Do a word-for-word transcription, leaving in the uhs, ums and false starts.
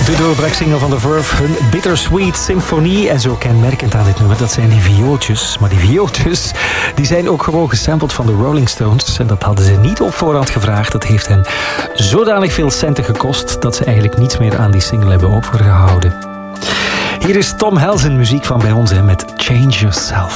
De doorbraaksingle van The Verve, hun Bittersweet Symphony. En zo kenmerkend aan dit nummer, dat zijn die viooltjes. Maar die viooltjes, die zijn ook gewoon gesampled van de Rolling Stones. En dat hadden ze niet op voorhand gevraagd. Dat heeft hen zodanig veel centen gekost dat ze eigenlijk niets meer aan die single hebben overgehouden. Hier is Tom Helsen, muziek van bij ons, hè, met Change Yourself.